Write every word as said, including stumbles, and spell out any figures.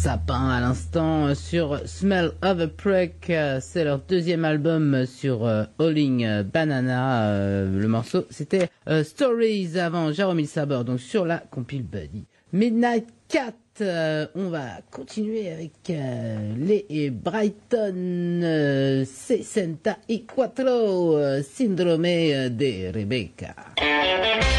Sapin à l'instant sur Smell of a Prick, c'est leur deuxième album sur euh, Howling Banana. Euh, le morceau c'était euh, Stories avant Jaromil Saber, donc sur la compile Buddy. Midnight Cat, euh, on va continuer avec euh, les Brighton euh, sessanta y quattro, euh, Syndrome de Rebecca.